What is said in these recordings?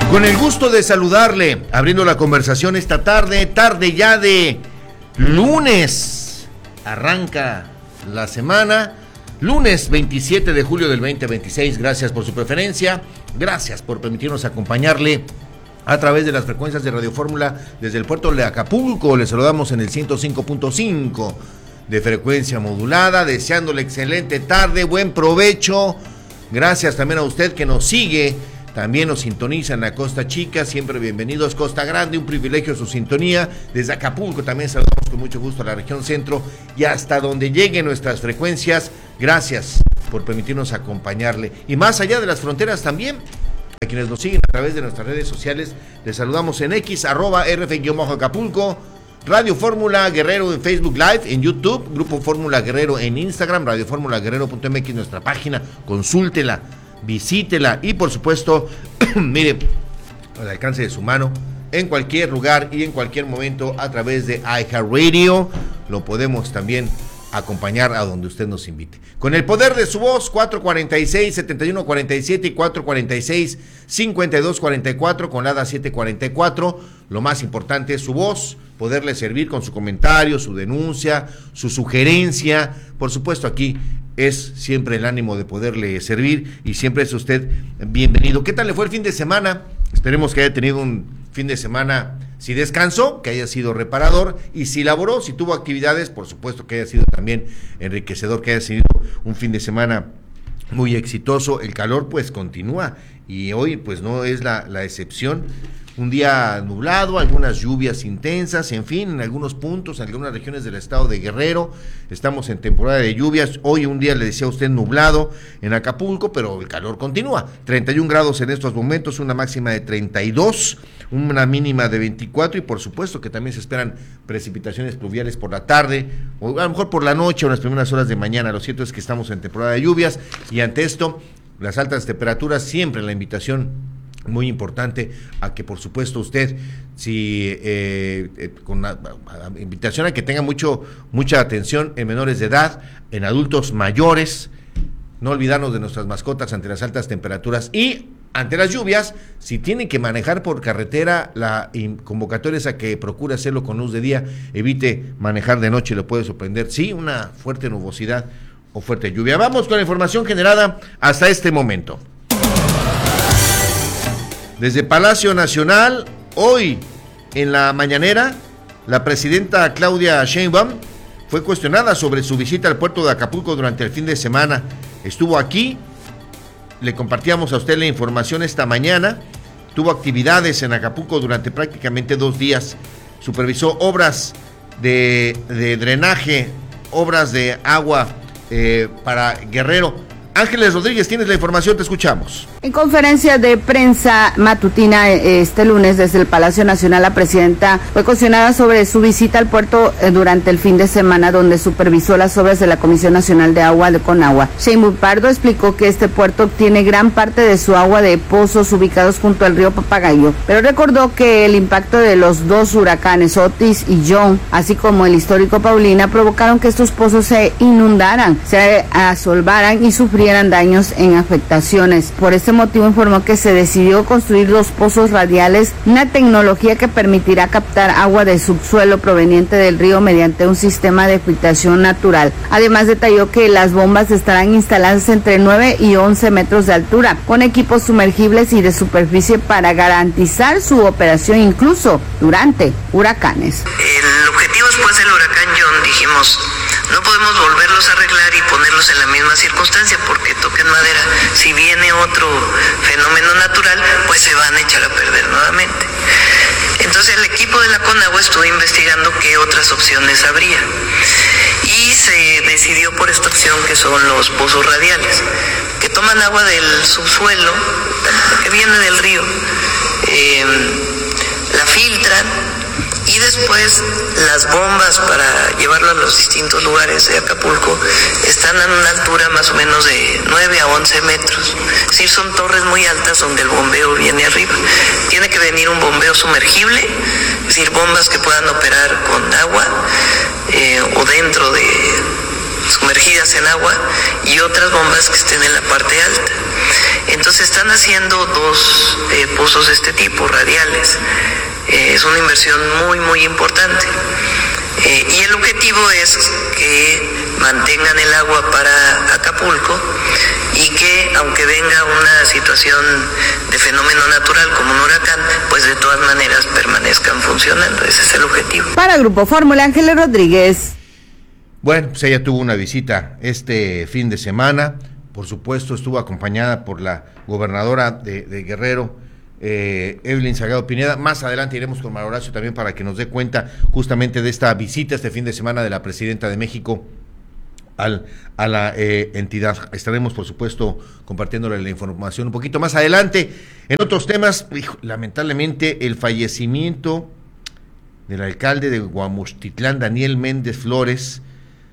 Con el gusto de saludarle, abriendo la conversación esta tarde ya de lunes. Arranca la semana, lunes 27 de julio del 2026. Gracias por su preferencia, gracias por permitirnos acompañarle a través de las frecuencias de Radio Fórmula desde el puerto de Acapulco. Le saludamos en el 105.5 de frecuencia modulada, deseándole excelente tarde, buen provecho. Gracias también a usted que nos sigue. También nos sintonizan a Costa Chica, siempre bienvenidos. Costa Grande, un privilegio su sintonía. Desde Acapulco también saludamos con mucho gusto a la región centro y hasta donde lleguen nuestras frecuencias. Gracias por permitirnos acompañarle. Y más allá de las fronteras también, a quienes nos siguen a través de nuestras redes sociales, les saludamos en X, @RF_Acapulco, Radio Fórmula Guerrero en Facebook Live, en YouTube, Grupo Fórmula Guerrero en Instagram, radioformulaguerrero.mx, nuestra página, consúltela, visítela y por supuesto, mire, al alcance de su mano, en cualquier lugar y en cualquier momento a través de iHeartRadio, lo podemos también acompañar a donde usted nos invite. Con el poder de su voz, 446-7147 y 446-5244 con la ADA 744, lo más importante es su voz, poderle servir con su comentario, su denuncia, su sugerencia, por supuesto aquí es siempre el ánimo de poderle servir y siempre es usted bienvenido. ¿Qué tal le fue el fin de semana? Esperemos que haya tenido un fin de semana, si descansó, que haya sido reparador, y si laboró, si tuvo actividades, por supuesto que haya sido también enriquecedor, que haya sido un fin de semana muy exitoso. El calor pues continúa y hoy pues no es la excepción. Un día nublado, algunas lluvias intensas, en fin, en algunos puntos, en algunas regiones del estado de Guerrero, estamos en temporada de lluvias. Hoy un día, le decía a usted, nublado en Acapulco, pero el calor continúa. 31 grados en estos momentos, una máxima de 32, una mínima de 24 y por supuesto que también se esperan precipitaciones pluviales por la tarde, o a lo mejor por la noche o en las primeras horas de mañana. Lo cierto es que estamos en temporada de lluvias y ante esto, las altas temperaturas, siempre la invitación muy importante a que por supuesto usted, si con la invitación a que tenga mucha atención en menores de edad, en adultos mayores, no olvidarnos de nuestras mascotas ante las altas temperaturas y ante las lluvias. Si tiene que manejar por carretera, la convocatoria es a que procure hacerlo con luz de día, evite manejar de noche, lo puede sorprender, sí, una fuerte nubosidad o fuerte lluvia. Vamos con la información generada hasta este momento. Desde Palacio Nacional, hoy en la mañanera, la presidenta Claudia Sheinbaum fue cuestionada sobre su visita al puerto de Acapulco durante el fin de semana. Estuvo aquí, le compartíamos a usted la información esta mañana, tuvo actividades en Acapulco durante prácticamente 2 días, supervisó obras de drenaje, obras de agua para Guerrero. Ángeles Rodríguez, tienes la información, te escuchamos. En conferencia de prensa matutina este lunes desde el Palacio Nacional, la presidenta fue cuestionada sobre su visita al puerto durante el fin de semana, donde supervisó las obras de la Comisión Nacional de Agua de Conagua. Sheinbaum Pardo explicó que este puerto obtiene gran parte de su agua de pozos ubicados junto al río Papagayo, pero recordó que el impacto de los 2 huracanes Otis y John, así como el histórico Paulina, provocaron que estos pozos se inundaran, se asolvaran y sufrieran daños en afectaciones. Por este motivo informó que se decidió construir 2 pozos radiales, una tecnología que permitirá captar agua de subsuelo proveniente del río mediante un sistema de filtración natural. Además detalló que las bombas estarán instaladas entre 9 y 11 metros de altura, con equipos sumergibles y de superficie para garantizar su operación incluso durante huracanes. El objetivo después del huracán John, dijimos, no podemos volverlos a arreglar y ponerlos en la misma circunstancia porque toquen madera. Si viene otro fenómeno natural, pues se van a echar a perder nuevamente. Entonces el equipo de la Conagua estuvo investigando qué otras opciones habría y se decidió por esta opción, que son los pozos radiales, que toman agua del subsuelo, que viene del río, la filtran y después las bombas para llevarlo a los distintos lugares de Acapulco están a una altura más o menos de 9 a 11 metros. Es decir, son torres muy altas donde el bombeo viene arriba. Tiene que venir un bombeo sumergible, es decir, bombas que puedan operar con agua o dentro de sumergidas en agua y otras bombas que estén en la parte alta. Entonces están haciendo 2 pozos de este tipo, radiales. Es una inversión muy importante. Y el objetivo es que mantengan el agua para Acapulco y que, aunque venga una situación de fenómeno natural como un huracán, pues de todas maneras permanezcan funcionando. Ese es el objetivo. Para Grupo Fórmula, Ángeles Rodríguez. Bueno, pues ella tuvo una visita este fin de semana. Por supuesto, estuvo acompañada por la gobernadora de Guerrero, Evelyn Salgado Pineda. Más adelante iremos con Mario Horacio también para que nos dé cuenta justamente de esta visita este fin de semana de la presidenta de México a la entidad. Estaremos, por supuesto, compartiéndole la información un poquito más adelante. En otros temas, lamentablemente, el fallecimiento del alcalde de Guamuchtitlán, Daniel Méndez Flores,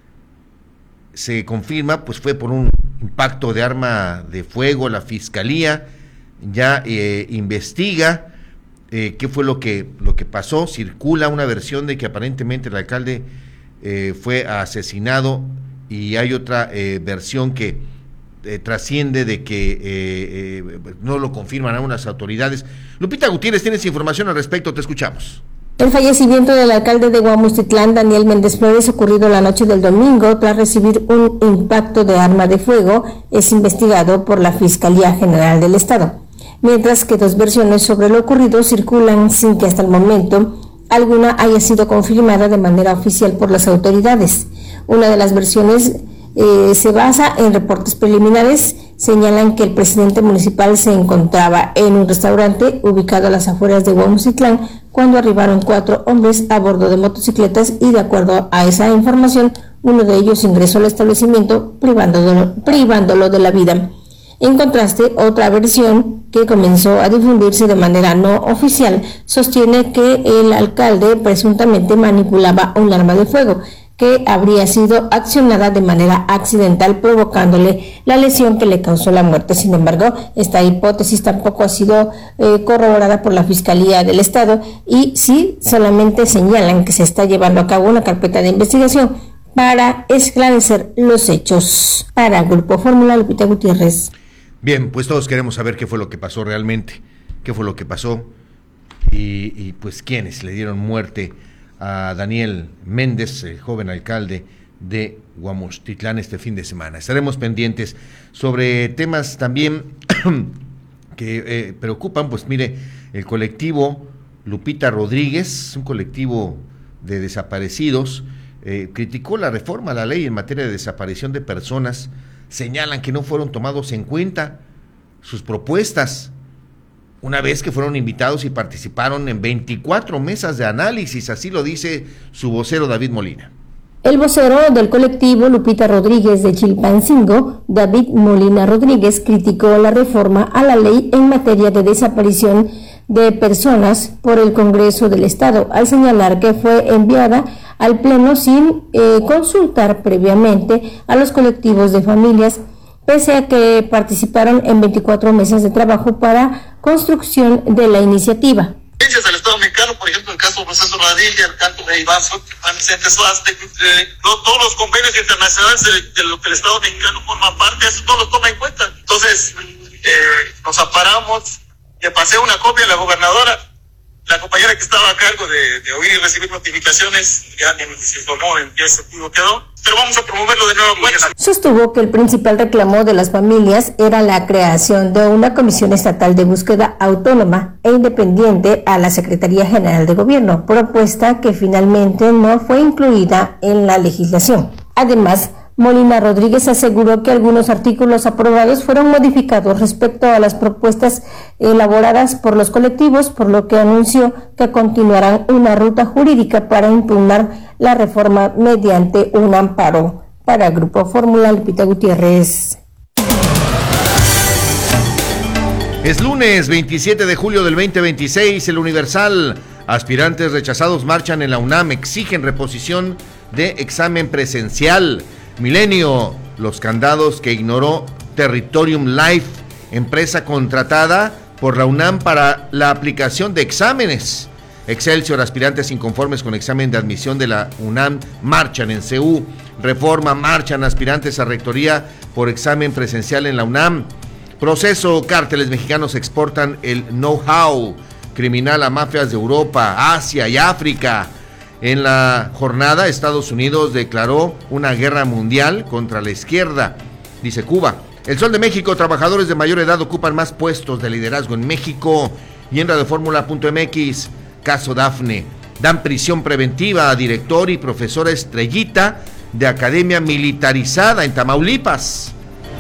se confirma, pues fue por un impacto de arma de fuego. La fiscalía ya investiga qué fue lo que pasó. Circula una versión de que aparentemente el alcalde fue asesinado, y hay otra versión que trasciende de que no lo confirman aún las autoridades. Lupita Gutiérrez, tienes información al respecto, te escuchamos. El fallecimiento del alcalde de Guamuchtitlán, Daniel Méndez Flores, ocurrido la noche del domingo tras recibir un impacto de arma de fuego, es investigado por la Fiscalía General del Estado, mientras que 2 versiones sobre lo ocurrido circulan sin que hasta el momento alguna haya sido confirmada de manera oficial por las autoridades. Una de las versiones se basa en reportes preliminares. Señalan que el presidente municipal se encontraba en un restaurante ubicado a las afueras de Guamuchtitlán cuando arribaron 4 hombres a bordo de motocicletas, y de acuerdo a esa información, uno de ellos ingresó al establecimiento privándolo de la vida. En contraste, otra versión que comenzó a difundirse de manera no oficial sostiene que el alcalde presuntamente manipulaba un arma de fuego que habría sido accionada de manera accidental, provocándole la lesión que le causó la muerte. Sin embargo, esta hipótesis tampoco ha sido corroborada por la Fiscalía del Estado, y sí solamente señalan que se está llevando a cabo una carpeta de investigación para esclarecer los hechos. Para Grupo Fórmula, Lupita Gutiérrez. Bien, pues todos queremos saber qué fue lo que pasó realmente, qué fue lo que pasó y pues quiénes le dieron muerte a Daniel Méndez, el joven alcalde de Guamuchtitlán, este fin de semana. Estaremos pendientes sobre temas también que preocupan. Pues mire, el colectivo Lupita Rodríguez, un colectivo de desaparecidos, criticó la reforma a la ley en materia de desaparición de personas. Señalan que no fueron tomados en cuenta sus propuestas, una vez que fueron invitados y participaron en 24 mesas de análisis. Así lo dice su vocero David Molina. El vocero del colectivo Lupita Rodríguez de Chilpancingo, David Molina Rodríguez, criticó la reforma a la ley en materia de desaparición de personas por el Congreso del Estado, al señalar que fue enviada al Pleno sin consultar previamente a los colectivos de familias, pese a que participaron en 24 mesas de trabajo para construcción de la iniciativa. Del Estado mexicano, por ejemplo, el caso del proceso Radilla, el caso de Ibazo, todos los convenios internacionales de lo que el Estado mexicano forma parte, eso no lo toma en cuenta. Entonces, nos aparamos, le pasé una copia a la gobernadora, la compañera que estaba a cargo de oír y recibir notificaciones, ya ni se informó en qué sentido quedó, pero vamos a promoverlo de nuevo. Sostuvo que el principal reclamo de las familias era la creación de una comisión estatal de búsqueda autónoma e independiente a la Secretaría General de Gobierno, propuesta que finalmente no fue incluida en la legislación. Además, Molina Rodríguez aseguró que algunos artículos aprobados fueron modificados respecto a las propuestas elaboradas por los colectivos, por lo que anunció que continuarán una ruta jurídica para impugnar la reforma mediante un amparo. Para Grupo Fórmula, Lupita Gutiérrez. Es lunes 27 de julio del 2026, el Universal. Aspirantes rechazados marchan en la UNAM, exigen reposición de examen presencial. Milenio, los candados que ignoró Territorium Life, empresa contratada por la UNAM para la aplicación de exámenes. Excelsior, aspirantes inconformes con examen de admisión de la UNAM marchan en CU. Reforma, marchan aspirantes a rectoría por examen presencial en la UNAM. Proceso, cárteles mexicanos exportan el know-how criminal a mafias de Europa, Asia y África. En la jornada, Estados Unidos declaró una guerra mundial contra la izquierda, dice Cuba. El Sol de México, trabajadores de mayor edad ocupan más puestos de liderazgo en México. Y en radioformula.mx, caso Dafne, dan prisión preventiva a director y profesora Estrellita de Academia Militarizada en Tamaulipas.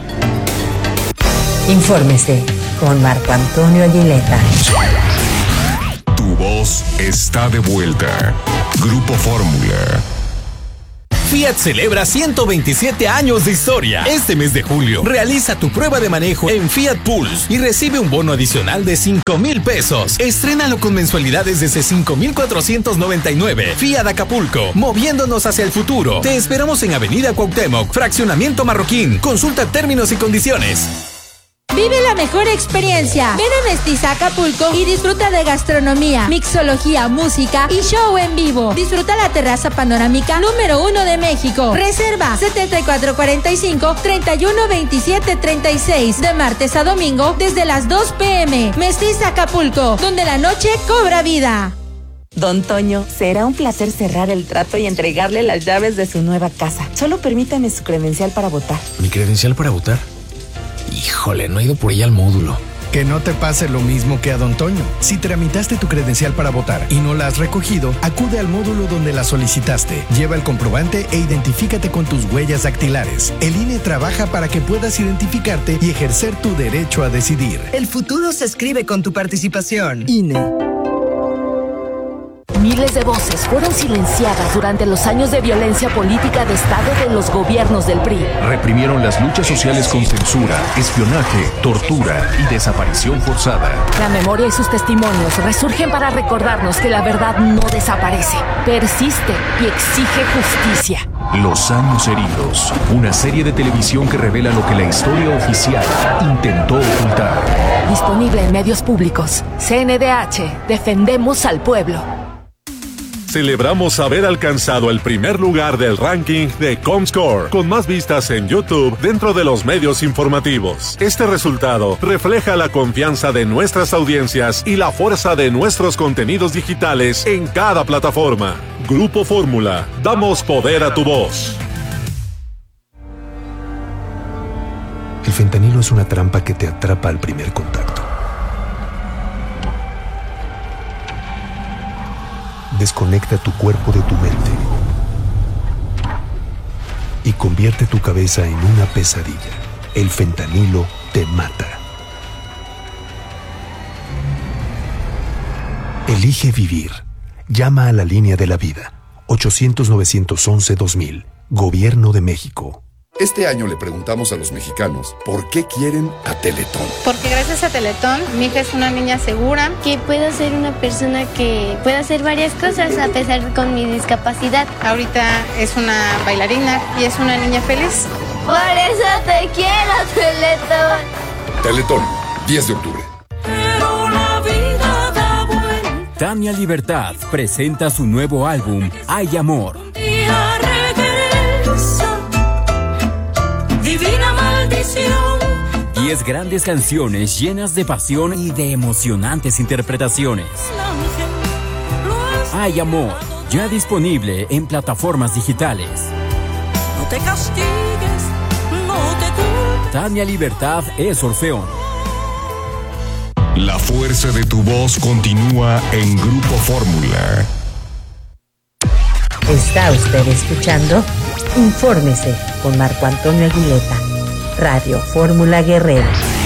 Infórmese con Marco Antonio Aguileta. Tu voz está de vuelta. Grupo Fórmula. Fiat celebra 127 años de historia. Este mes de julio, realiza tu prueba de manejo en Fiat Pulse y recibe un bono adicional de 5,000 pesos. Estrénalo con mensualidades desde 5,499. Fiat Acapulco, moviéndonos hacia el futuro. Te esperamos en Avenida Cuauhtémoc, Fraccionamiento Marroquín. Consulta términos y condiciones. Vive la mejor experiencia. Ven a Mestiza Acapulco y disfruta de gastronomía, mixología, música y show en vivo. Disfruta la terraza panorámica número 1 de México. Reserva 7445-312736 de martes a domingo desde las 2 p.m. Mestiza Acapulco, donde la noche cobra vida. Don Toño, será un placer cerrar el trato y entregarle las llaves de su nueva casa. Solo permítame su credencial para votar. ¿Mi credencial para votar? Híjole, no he ido por ella al módulo. Que no te pase lo mismo que a Don Toño. Si tramitaste tu credencial para votar y no la has recogido, acude al módulo donde la solicitaste. Lleva el comprobante e identifícate con tus huellas dactilares. El INE trabaja para que puedas identificarte y ejercer tu derecho a decidir. El futuro se escribe con tu participación. INE. Miles de voces fueron silenciadas durante los años de violencia política de Estado de los gobiernos del PRI. Reprimieron las luchas sociales con censura, espionaje, tortura y desaparición forzada. La memoria y sus testimonios resurgen para recordarnos que la verdad no desaparece, persiste y exige justicia. Los años heridos, una serie de televisión que revela lo que la historia oficial intentó ocultar. Disponible en medios públicos. CNDH, defendemos al pueblo. Celebramos haber alcanzado el primer lugar del ranking de Comscore, con más vistas en YouTube dentro de los medios informativos. Este resultado refleja la confianza de nuestras audiencias y la fuerza de nuestros contenidos digitales en cada plataforma. Grupo Fórmula, damos poder a tu voz. El fentanilo es una trampa que te atrapa al primer contacto. Desconecta tu cuerpo de tu mente y convierte tu cabeza en una pesadilla. El fentanilo te mata. Elige vivir. Llama a la línea de la vida. 800-911-2000. Gobierno de México. Este año le preguntamos a los mexicanos por qué quieren a Teletón. Porque gracias a Teletón, mi hija es una niña segura. Que puedo ser una persona que pueda hacer varias cosas a pesar con mi discapacidad. Ahorita es una bailarina y es una niña feliz. Por eso te quiero, Teletón. Teletón, 10 de octubre. Tania Libertad presenta su nuevo álbum, Hay Amor. Divina maldición. 10 grandes canciones llenas de pasión y de emocionantes interpretaciones. Hay Amor, ya disponible en plataformas digitales. No te castigues, no te culpes. Tania Libertad es Orfeón. La fuerza de tu voz continúa en Grupo Fórmula. Está usted escuchando Infórmese con Marco Antonio Aguileta, Radio Fórmula Guerrero.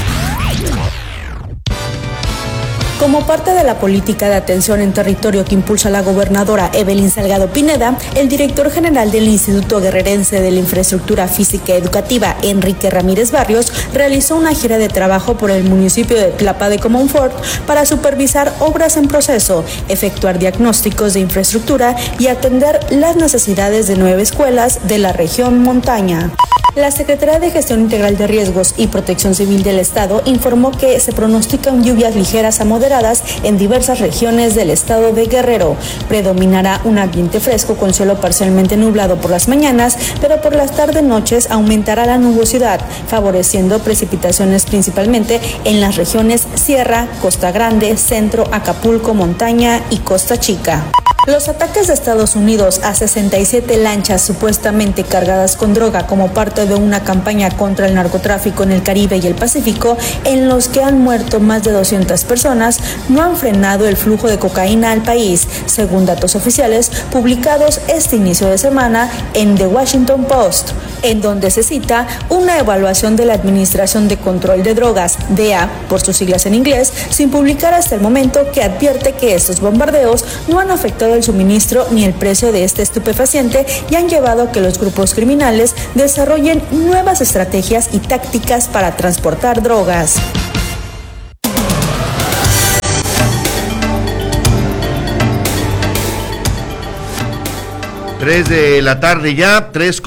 Como parte de la política de atención en territorio que impulsa la gobernadora Evelyn Salgado Pineda, el director general del Instituto Guerrerense de la Infraestructura Física Educativa, Enrique Ramírez Barrios, realizó una gira de trabajo por el municipio de Tlapa de Comonfort para supervisar obras en proceso, efectuar diagnósticos de infraestructura y atender las necesidades de 9 escuelas de la región montaña. La Secretaría de Gestión Integral de Riesgos y Protección Civil del Estado informó que se pronostican lluvias ligeras a moderadas en diversas regiones del estado de Guerrero. Predominará un ambiente fresco con cielo parcialmente nublado por las mañanas, pero por las tardes-noches aumentará la nubosidad, favoreciendo precipitaciones principalmente en las regiones Sierra, Costa Grande, Centro, Acapulco, Montaña y Costa Chica. Los ataques de Estados Unidos a 67 lanchas supuestamente cargadas con droga como parte de una campaña contra el narcotráfico en el Caribe y el Pacífico, en los que han muerto más de 200 personas, no han frenado el flujo de cocaína al país, según datos oficiales publicados este inicio de semana en The Washington Post, en donde se cita una evaluación de la Administración de Control de Drogas, DEA, por sus siglas en inglés, sin publicar hasta el momento, que advierte que estos bombardeos no han afectado el suministro ni el precio de este estupefaciente y han llevado a que los grupos criminales desarrollen nuevas estrategias y tácticas para transportar drogas. Tres de la tarde ya,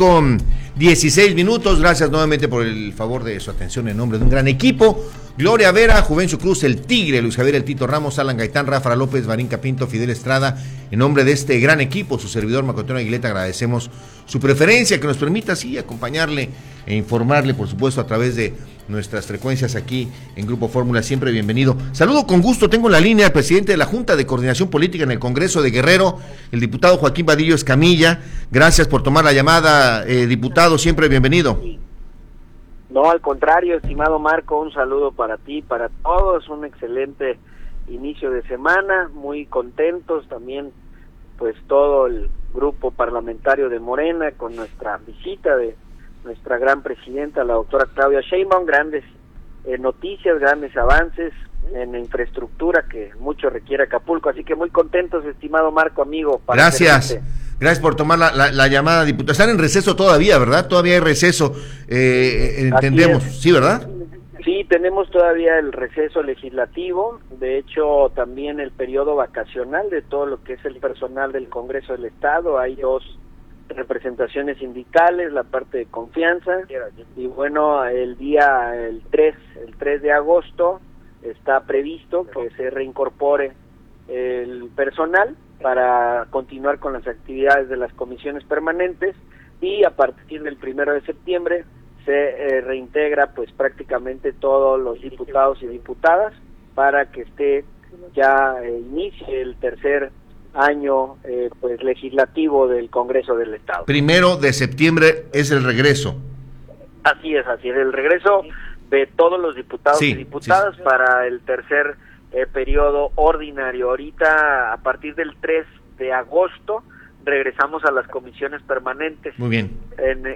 3:16. Gracias nuevamente por el favor de su atención en nombre de un gran equipo. Gloria Vera, Juvencio Cruz, el Tigre, Luis Javier, el Tito Ramos, Alan Gaitán, Rafa López, Marín Pinto, Fidel Estrada. En nombre de este gran equipo, su servidor Marco Antonio Aguileta, agradecemos su preferencia, que nos permita así acompañarle e informarle, por supuesto, a través de nuestras frecuencias aquí en Grupo Fórmula. Siempre bienvenido. Saludo con gusto, tengo en la línea al presidente de la Junta de Coordinación Política en el Congreso de Guerrero, el diputado Joaquín Vadillo Escamilla. Gracias por tomar la llamada, diputado, siempre bienvenido. No, al contrario, estimado Marco, un saludo para ti, para todos, un excelente inicio de semana, muy contentos también, pues todo el grupo parlamentario de Morena con nuestra visita de nuestra gran presidenta, la doctora Claudia Sheinbaum, grandes noticias, grandes avances en la infraestructura que mucho requiere Acapulco, así que muy contentos, estimado Marco, amigo. Gracias. Gracias por tomar la llamada, diputado. Están en receso todavía, ¿verdad? Todavía hay receso, entendemos, ¿sí, verdad? Sí, tenemos todavía el receso legislativo, de hecho también el periodo vacacional de todo lo que es el personal del Congreso del Estado. Hay 2 representaciones sindicales, la parte de confianza, y bueno, el 3 de agosto está previsto que se reincorpore el personal para continuar con las actividades de las comisiones permanentes, y a partir del 1 de septiembre se reintegra pues prácticamente todos los diputados y diputadas para que inicie el tercer año pues legislativo del Congreso del Estado. 1 de septiembre es el regreso. Así es, el regreso de todos los diputados y diputadas para el tercer periodo ordinario. Ahorita, a partir del 3 de agosto, regresamos a las comisiones permanentes. Muy bien. En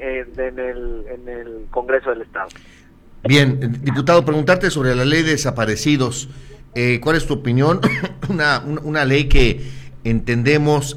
el Congreso del Estado. Bien, diputado, preguntarte sobre la ley de desaparecidos. ¿Cuál es tu opinión? una ley que entendemos,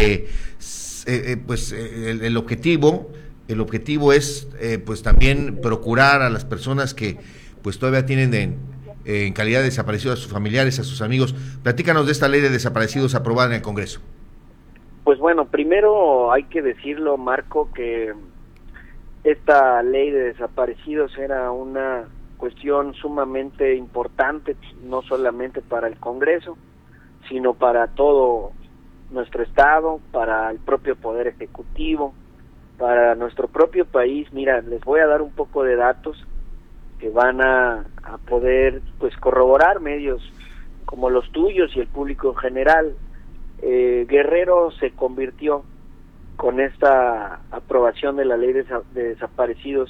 pues el objetivo es pues también procurar a las personas que pues todavía tienen en calidad de desaparecidos a sus familiares, a sus amigos. Platícanos de esta ley de desaparecidos aprobada en el Congreso. Pues bueno, primero hay que decirlo, Marco, que esta ley de desaparecidos era una cuestión sumamente importante, no solamente para el Congreso, sino para todo nuestro Estado, para el propio Poder Ejecutivo, para nuestro propio país. Mira, les voy a dar un poco de datos que van a poder pues corroborar medios como los tuyos y el público en general. Guerrero se convirtió con esta aprobación de la ley de desaparecidos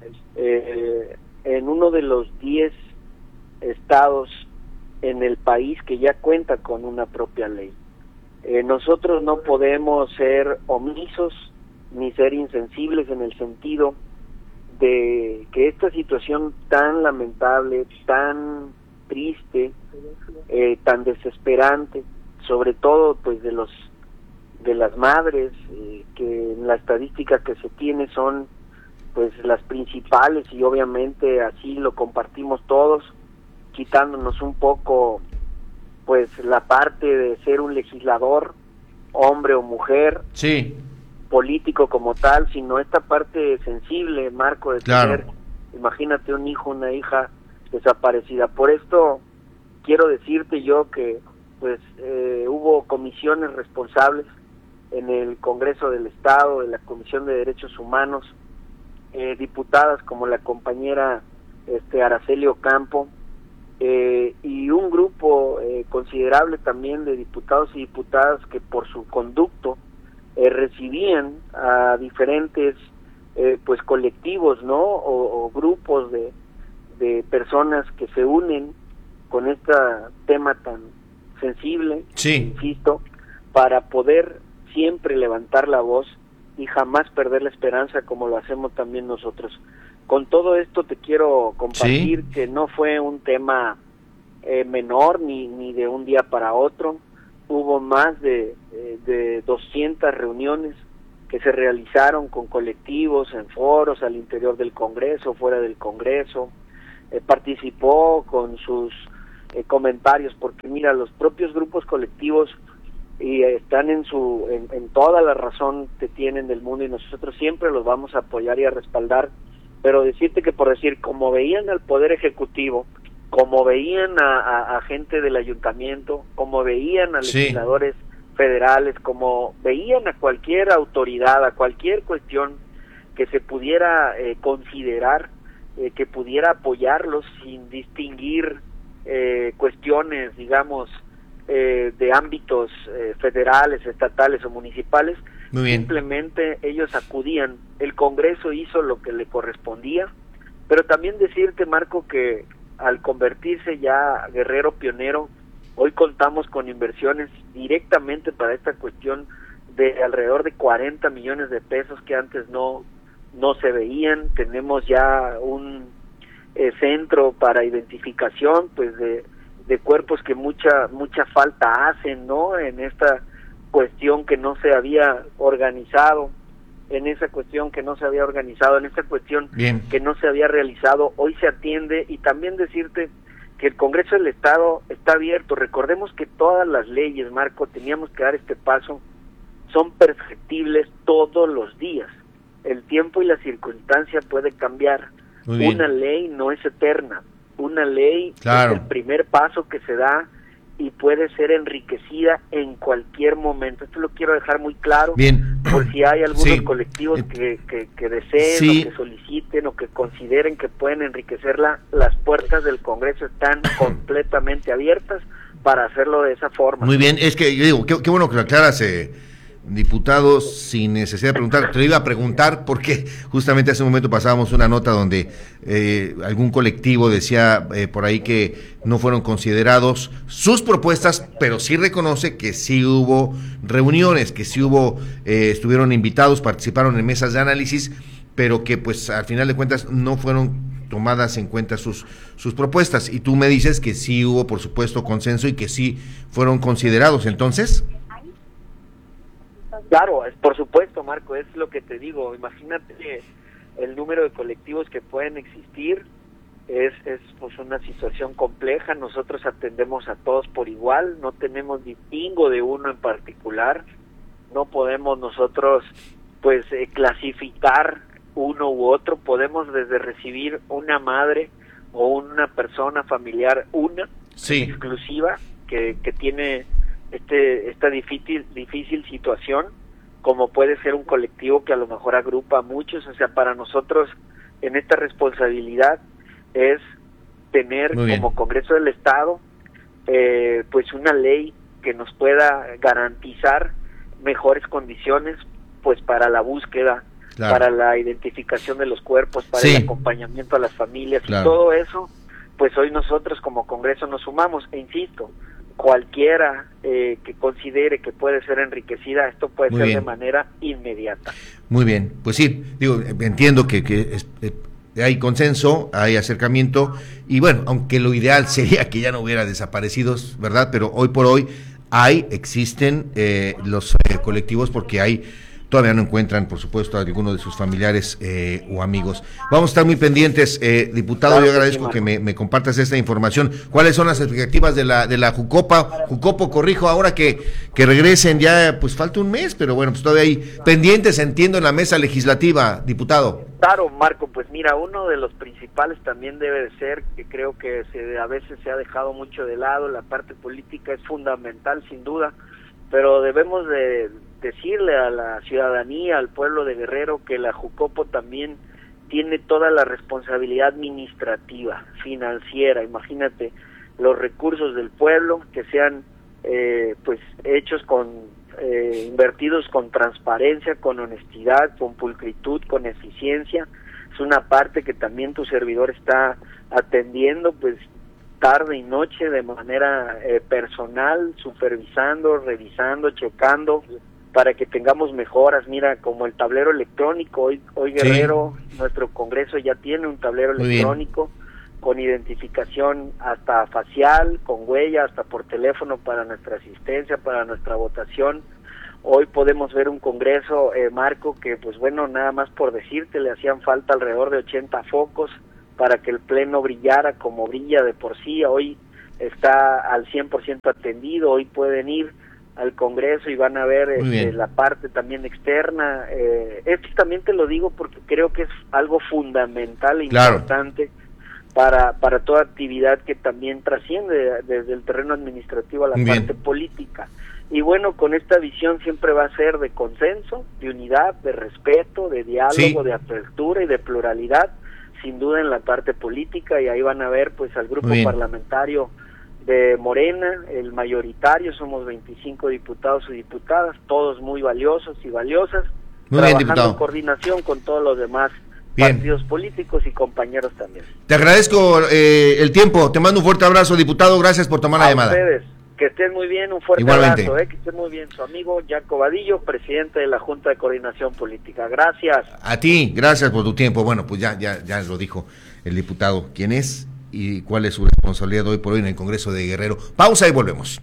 en uno de los 10 estados en el país que ya cuenta con una propia ley. Nosotros no podemos ser omisos ni ser insensibles en el sentido de que esta situación tan lamentable, tan triste, tan desesperante, sobre todo pues de las madres, que en la estadística que se tiene son pues las principales, y obviamente así lo compartimos todos, quitándonos un poco pues la parte de ser un legislador, hombre o mujer. Sí. político como tal, sino esta parte sensible, Marco, de tener, imagínate, un hijo, una hija desaparecida. Por esto quiero decirte yo que pues hubo comisiones responsables en el Congreso del Estado, de la Comisión de Derechos Humanos, diputadas como la compañera Araceli Ocampo, y un grupo considerable también de diputados y diputadas que por su conducto recibían a diferentes pues colectivos, ¿no? O grupos de personas que se unen con este tema tan sensible, insisto, para poder siempre levantar la voz y jamás perder la esperanza como lo hacemos también nosotros. Con todo esto te quiero compartir que no fue un tema menor ni de un día para otro. Hubo más de 200 reuniones que se realizaron con colectivos en foros al interior del Congreso, fuera del Congreso. Participó con sus comentarios, porque mira, los propios grupos colectivos y están en toda la razón que tienen del mundo, y nosotros siempre los vamos a apoyar y a respaldar, pero decirte que por decir, como veían al Poder Ejecutivo, como veían a gente del ayuntamiento, como veían a legisladores federales, como veían a cualquier autoridad, a cualquier cuestión que se pudiera considerar, que pudiera apoyarlos sin distinguir cuestiones, digamos, de ámbitos federales, estatales o municipales, simplemente ellos acudían. El Congreso hizo lo que le correspondía, pero también decirte, Marco, que al convertirse ya Guerrero pionero, hoy contamos con inversiones directamente para esta cuestión de alrededor de 40 millones de pesos que antes no se veían. Tenemos ya un centro para identificación pues de cuerpos que mucha falta hacen, ¿no? En esta cuestión que no se había organizado, en esta cuestión que no se había realizado, hoy se atiende. Y también decirte que el Congreso del Estado está abierto. Recordemos que todas las leyes, Marco, teníamos que dar este paso, son perfectibles todos los días. El tiempo y la circunstancia puede cambiar. Una ley no es eterna. Una ley es el primer paso que se da y puede ser enriquecida en cualquier momento. Esto lo quiero dejar muy claro, por si hay algunos colectivos que deseen o que soliciten o que consideren que pueden enriquecerla. Las puertas del Congreso están completamente abiertas para hacerlo de esa forma. Muy bien, es que yo digo, qué bueno que lo aclaras, diputado, sin necesidad de preguntar. Te lo iba a preguntar porque justamente hace un momento pasábamos una nota donde algún colectivo decía por ahí que no fueron considerados sus propuestas, pero sí reconoce que sí hubo reuniones, que sí hubo, estuvieron invitados, participaron en mesas de análisis, pero que pues al final de cuentas no fueron tomadas en cuenta sus propuestas. Y tú me dices que sí hubo, por supuesto, consenso y que sí fueron considerados. Entonces, claro, por supuesto, Marco, es lo que te digo. Imagínate el número de colectivos que pueden existir. Es pues una situación compleja. Nosotros atendemos a todos por igual, no tenemos distingo de uno en particular. No podemos nosotros pues clasificar uno u otro. Podemos desde recibir una madre o una persona familiar, exclusiva, que tiene esta difícil situación, como puede ser un colectivo que a lo mejor agrupa a muchos. O sea, para nosotros en esta responsabilidad es tener como Congreso del Estado pues una ley que nos pueda garantizar mejores condiciones pues para la búsqueda, para la identificación de los cuerpos, para el acompañamiento a las familias y todo eso. Pues hoy nosotros como Congreso nos sumamos, e insisto, cualquiera que considere que puede ser enriquecida, esto puede ser de manera inmediata. Muy bien, pues sí, digo, entiendo que hay consenso, hay acercamiento, y bueno, aunque lo ideal sería que ya no hubiera desaparecidos, ¿verdad? Pero hoy por hoy existen los colectivos, porque hay todavía no encuentran, por supuesto, a alguno de sus familiares o amigos. Vamos a estar muy pendientes, diputado, yo agradezco que me compartas esta información. ¿Cuáles son las expectativas de la Jucopo, corrijo, ahora que regresen ya, pues falta un mes, pero bueno, pues todavía hay pendientes, entiendo, en la mesa legislativa, diputado? Claro, Marco, pues mira, uno de los principales también debe de ser, que creo que a veces se ha dejado mucho de lado, la parte política es fundamental, sin duda, pero debemos de decirle a la ciudadanía, al pueblo de Guerrero, que la Jucopo también tiene toda la responsabilidad administrativa, financiera. Imagínate los recursos del pueblo que sean pues hechos invertidos con transparencia, con honestidad, con pulcritud, con eficiencia. Es una parte que también tu servidor está atendiendo, pues tarde y noche, de manera personal, supervisando, revisando, checando, para que tengamos mejoras. Mira, como el tablero electrónico, hoy Guerrero, sí, nuestro Congreso ya tiene un tablero electrónico con identificación hasta facial, con huella, hasta por teléfono para nuestra asistencia, para nuestra votación. Hoy podemos ver un Congreso, Marco, que pues bueno, nada más por decirte, le hacían falta alrededor de 80 focos para que el Pleno brillara como brilla de por sí. Hoy está al 100% atendido, hoy pueden ir al Congreso y van a ver la parte también externa. Esto también te lo digo porque creo que es algo fundamental e importante para toda actividad que también trasciende desde el terreno administrativo a la parte política. Y bueno, con esta visión siempre va a ser de consenso, de unidad, de respeto, de diálogo, de apertura y de pluralidad, sin duda en la parte política, y ahí van a ver pues al grupo parlamentario de Morena, el mayoritario, somos 25 diputados y diputadas, todos muy valiosos y valiosas, trabajando en coordinación con todos los demás partidos políticos y compañeros también. Te agradezco el tiempo, te mando un fuerte abrazo, diputado, gracias por tomar la llamada. A ustedes, que estén muy bien, un fuerte abrazo, que estén muy bien, su amigo Jaco Vadillo, presidente de la Junta de Coordinación Política. Gracias. A ti, gracias por tu tiempo. Bueno, pues ya lo dijo el diputado, quién es y cuál es su responsabilidad hoy por hoy en el Congreso de Guerrero. Pausa y volvemos.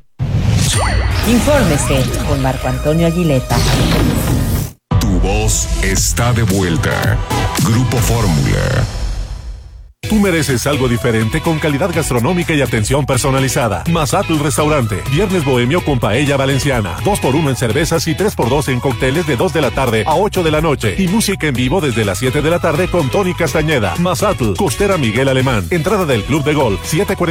Infórmese con Marco Antonio Aguileta. Tu voz está de vuelta. Grupo Fórmula. Tú mereces algo diferente con calidad gastronómica y atención personalizada. Mazatl Restaurante. Viernes bohemio con paella valenciana. 2x1 en cervezas y 3x2 en cócteles de 2 de la tarde a 8 de la noche. Y música en vivo desde las 7 de la tarde con Tony Castañeda. Mazatl, Costera Miguel Alemán. Entrada del Club de Golf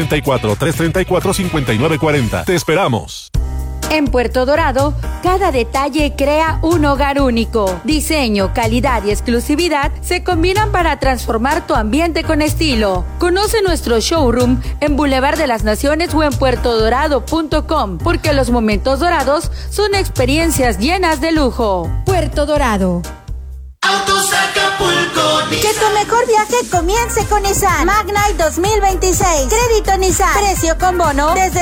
744-334-5940. Te esperamos. En Puerto Dorado, cada detalle crea un hogar único. Diseño, calidad y exclusividad se combinan para transformar tu ambiente con estilo. Conoce nuestro showroom en Boulevard de las Naciones o en puertodorado.com, porque los momentos dorados son experiencias llenas de lujo. Puerto Dorado. Autos Acapulco, que tu mejor viaje comience con Nissan Magnite 2026. Crédito Nissan. Precio con bono desde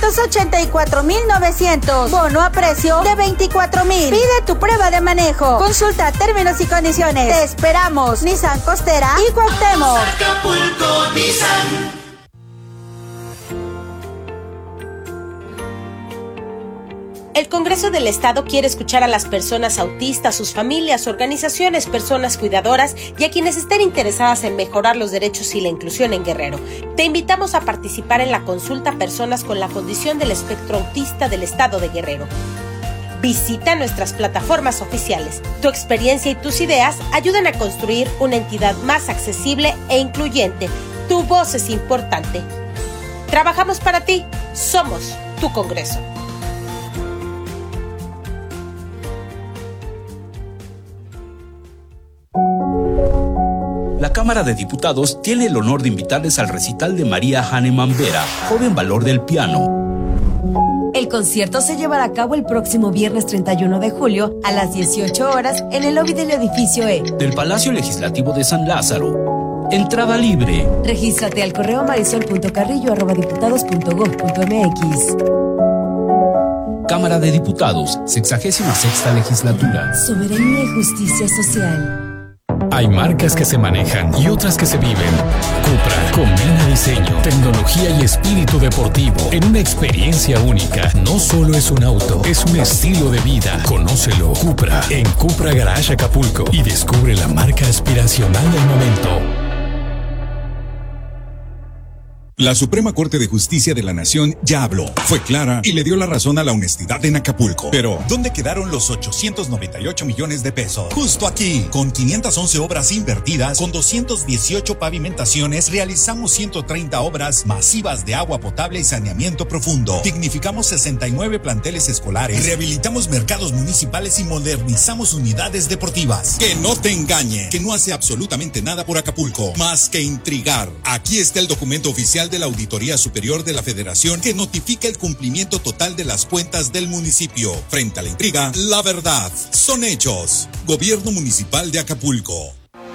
384,900. Bono a precio de 24,000. Pide tu prueba de manejo. Consulta términos y condiciones. Te esperamos. Nissan Costera y Cuauhtémoc. Acapulco, Nissan. El Congreso del Estado quiere escuchar a las personas autistas, sus familias, organizaciones, personas cuidadoras y a quienes estén interesadas en mejorar los derechos y la inclusión en Guerrero. Te invitamos a participar en la consulta a personas con la condición del espectro autista del Estado de Guerrero. Visita nuestras plataformas oficiales. Tu experiencia y tus ideas ayudan a construir una entidad más accesible e incluyente. Tu voz es importante. Trabajamos para ti. Somos tu Congreso. La Cámara de Diputados tiene el honor de invitarles al recital de María Hahnemann Vera, joven valor del piano. El concierto se llevará a cabo el próximo viernes 31 de julio a las 18 horas en el lobby del edificio E del Palacio Legislativo de San Lázaro. Entrada libre. Regístrate al correo marisol.carrillo@diputados.gov.mx. Cámara de Diputados, 66ª Legislatura. Soberanía y justicia social. Hay marcas que se manejan y otras que se viven. Cupra combina diseño, tecnología y espíritu deportivo en una experiencia única. No solo es un auto, es un estilo de vida. Conócelo. Cupra en Cupra Garage Acapulco y descubre la marca aspiracional del momento. La Suprema Corte de Justicia de la Nación ya habló, fue clara y le dio la razón a la honestidad en Acapulco. Pero, ¿dónde quedaron los 898 millones de pesos? Justo aquí, con 511 obras invertidas, con 218 pavimentaciones, realizamos 130 obras masivas de agua potable y saneamiento profundo. Dignificamos 69 planteles escolares, rehabilitamos mercados municipales y modernizamos unidades deportivas. Que no te engañe, que no hace absolutamente nada por Acapulco, más que intrigar. Aquí está el documento oficial de la Auditoría Superior de la Federación que notifica el cumplimiento total de las cuentas del municipio. Frente a la intriga, la verdad son hechos. Gobierno Municipal de Acapulco.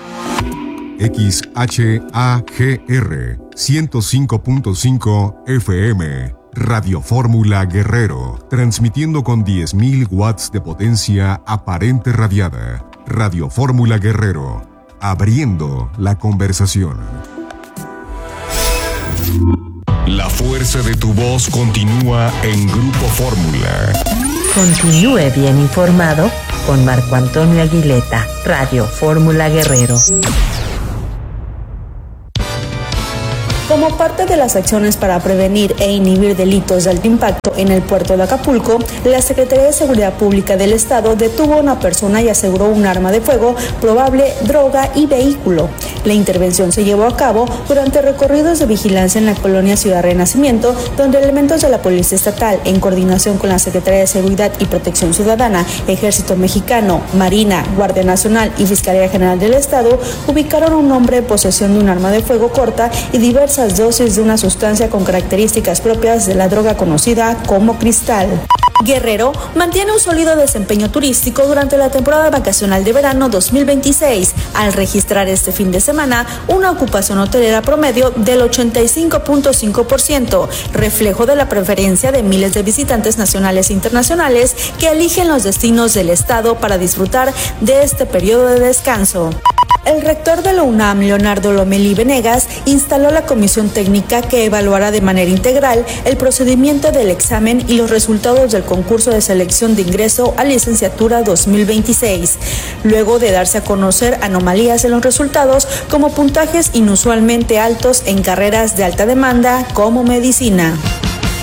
XHAGR 105.5 FM Radio Fórmula Guerrero, transmitiendo con 10.000 watts de potencia aparente radiada. Radio Fórmula Guerrero, abriendo la conversación. La fuerza de tu voz continúa en Grupo Fórmula. Continúe bien informado con Marco Antonio Aguileta, Radio Fórmula Guerrero. Como parte de las acciones para prevenir e inhibir delitos de alto impacto en el puerto de Acapulco, la Secretaría de Seguridad Pública del Estado detuvo a una persona y aseguró un arma de fuego, probable droga y vehículo. La intervención se llevó a cabo durante recorridos de vigilancia en la colonia Ciudad Renacimiento, donde elementos de la Policía Estatal, en coordinación con la Secretaría de Seguridad y Protección Ciudadana, Ejército Mexicano, Marina, Guardia Nacional y Fiscalía General del Estado, ubicaron a un hombre en posesión de un arma de fuego corta y diversas dosis de una sustancia con características propias de la droga conocida como cristal. Guerrero mantiene un sólido desempeño turístico durante la temporada vacacional de verano 2026, al registrar este fin de semana una ocupación hotelera promedio del 85.5%, reflejo de la preferencia de miles de visitantes nacionales e internacionales que eligen los destinos del estado para disfrutar de este periodo de descanso. El rector de la UNAM, Leonardo Lomelí Venegas, instaló la comisión técnica que evaluará de manera integral el procedimiento del examen y los resultados del concurso de selección de ingreso a licenciatura 2026, luego de darse a conocer anomalías en los resultados como puntajes inusualmente altos en carreras de alta demanda como medicina.